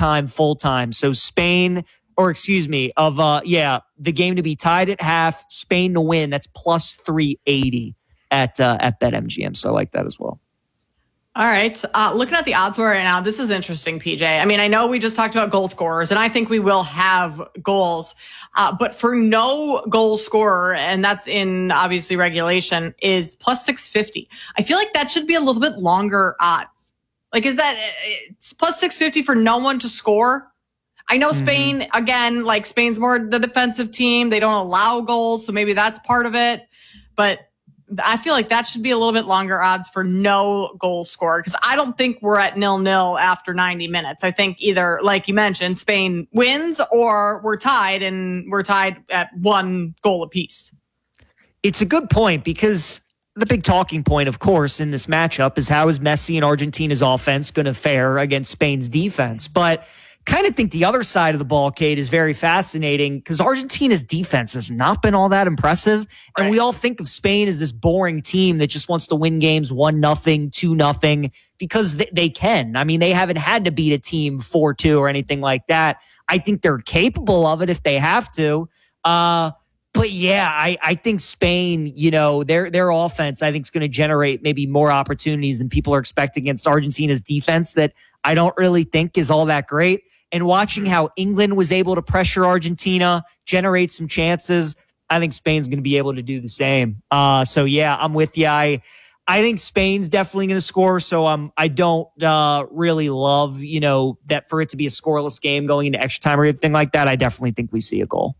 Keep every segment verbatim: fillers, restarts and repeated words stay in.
halftime, full time. So Spain, or excuse me, of uh, yeah, the game to be tied at half, Spain to win. That's plus three eighty at uh, at BetMGM. So I like that as well. All right. Uh, looking at the odds for right now, this is interesting, P J. I mean, I know we just talked about goal scorers, and I think we will have goals. Uh, but for no goal scorer, and that's in obviously regulation, is plus six fifty. I feel like that should be a little bit longer odds. Like, is that it's plus six fifty for no one to score? I know Spain, mm-hmm. again, like Spain's more the defensive team. They don't allow goals, so maybe that's part of it. But I feel like that should be a little bit longer odds for no goal scorer, because I don't think we're at nil-nil after ninety minutes. I think either, like you mentioned, Spain wins or we're tied, and we're tied at one goal apiece. It's a good point, because the big talking point, of course, in this matchup is how is Messi and Argentina's offense going to fare against Spain's defense? But kind of think the other side of the ball, Kate, is very fascinating, because Argentina's defense has not been all that impressive. And right. we all think of Spain as this boring team that just wants to win games one nothing, two nothing, because they, they can. I mean, they haven't had to beat a team four two or anything like that. I think they're capable of it if they have to. Uh, but yeah, I, I think Spain, you know, their their offense, I think, is going to generate maybe more opportunities than people are expecting against Argentina's defense that I don't really think is all that great. And watching how England was able to pressure Argentina, generate some chances, I think Spain's going to be able to do the same. Uh, so, yeah, I'm with you. I, I think Spain's definitely going to score. So um, I don't uh, really love, you know, that for it to be a scoreless game going into extra time or anything like that. I definitely think we see a goal.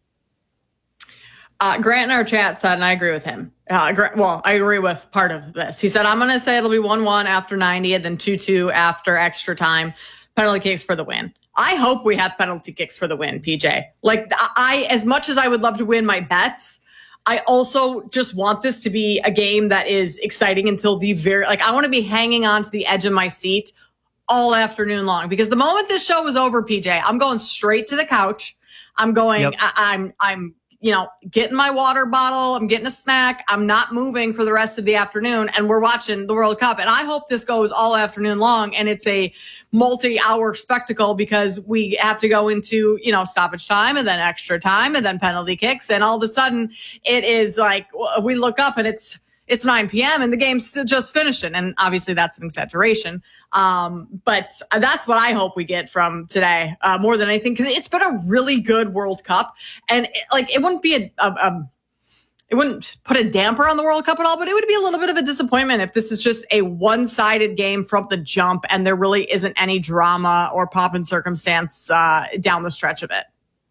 Uh, Grant in our chat said, and I agree with him. Uh, Grant, well, I agree with part of this. He said, I'm going to say it'll be one one after ninety and then two two after extra time. Penalty kicks for the win. I hope we have penalty kicks for the win, P J. Like, I, as much as I would love to win my bets, I also just want this to be a game that is exciting until the very, like, I want to be hanging on to the edge of my seat all afternoon long, because the moment this show is over, P J, I'm going straight to the couch. I'm going, yep. I, I'm, I'm, you know, getting my water bottle. I'm getting a snack. I'm not moving for the rest of the afternoon. And we're watching the World Cup. And I hope this goes all afternoon long and it's a multi-hour spectacle, because we have to go into, you know, stoppage time and then extra time and then penalty kicks. And all of a sudden it is like, we look up and it's, it's nine p.m. and the game's still just finishing. And obviously that's an exaggeration. Um, but that's what I hope we get from today, uh, more than anything, because it's been a really good World Cup. And it, like, it wouldn't be a, a, a, it wouldn't put a damper on the World Cup at all, but it would be a little bit of a disappointment if this is just a one-sided game from the jump and there really isn't any drama or pomp and circumstance, uh, down the stretch of it.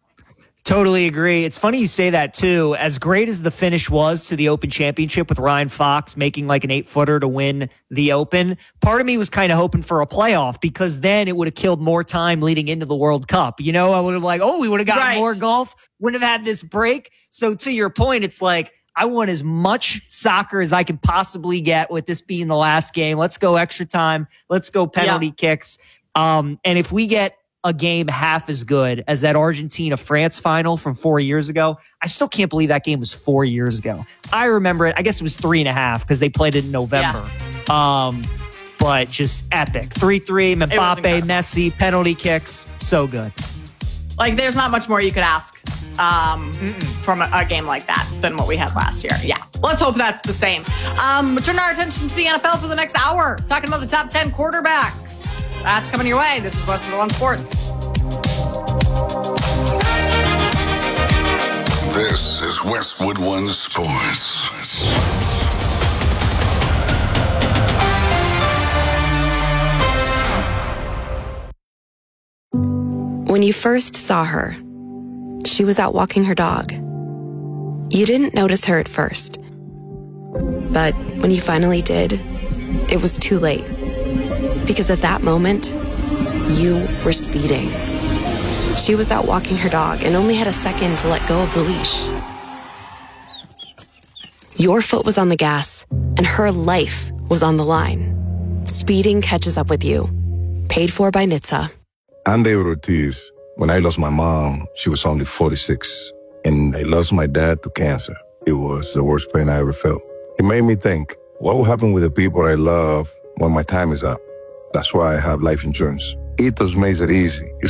Totally agree. It's funny you say that too. As great as the finish was to the Open Championship with Ryan Fox making like an eight footer to win the Open, part of me was kind of hoping for a playoff, because then it would have killed more time leading into the World Cup. You know, I would have like, oh, we would have gotten right. more golf, wouldn't have had this break. So to your point, it's like, I want as much soccer as I can possibly get with this being the last game. Let's go extra time. Let's go penalty yeah. kicks. Um, and if we get a game half as good as that Argentina-France final from four years ago, I still can't believe that game was four years ago. I remember it. I guess it was three and a half because they played it in November. Yeah. Um, but just epic. three three, Mbappe, Messi, penalty kicks. So good. Like, there's not much more you could ask um, from a, a game like that than what we had last year. Yeah. Let's hope that's the same. Um, turn our attention to the N F L for the next hour, talking about the top ten quarterbacks. That's coming your way. This is Westwood One Sports. This is Westwood One Sports. When you first saw her, she was out walking her dog. You didn't notice her at first. But when you finally did, it was too late. Because at that moment, you were speeding. She was out walking her dog and only had a second to let go of the leash. Your foot was on the gas, and her life was on the line. Speeding catches up with you. Paid for by N H T S A. I'm David Ortiz. When I lost my mom, she was only forty-six. And I lost my dad to cancer. It was the worst pain I ever felt. It made me think, what will happen with the people I love when my time is up? That's why I have life insurance. Ethos makes it easy.